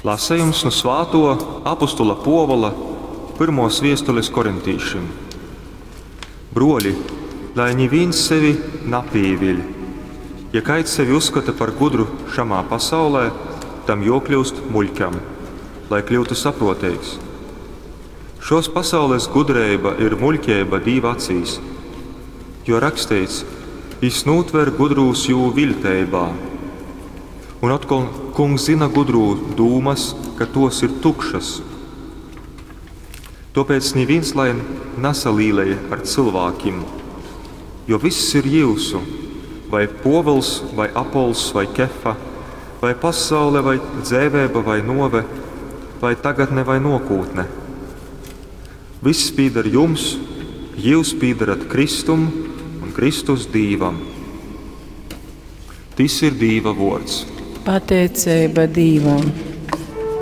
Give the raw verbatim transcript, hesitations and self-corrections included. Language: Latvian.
Lasējums no svāto apostola Povola pirmos viestules korintīšiem. Broļi, lai neviens sevi napīviļ. Ja kāds sevi uzskata par gudru šamā pasaulē, tam jokļūst muļķam, lai kļūtu saprotīgs. Šos pasaules gudrība ir muļķība Dīva acīs, jo rakstīts, viņš nūtver gudrūs jū viļteibā. Un atkal kungs zina gudrū dūmas, ka tos ir tukšas. Tāpēc neviens lai nesalīlēja ar cilvēkiem, jo viss ir jūsu, vai Povels, vai Apols, vai Kefa, vai pasaule, vai dzēvēba, vai nove, vai tagadne, vai nokūtne. Viss pīdar jums, jūs pīdarat Kristum un Kristus Dīvam. Tas ir Dīva vārds. Pateicība Dīvam.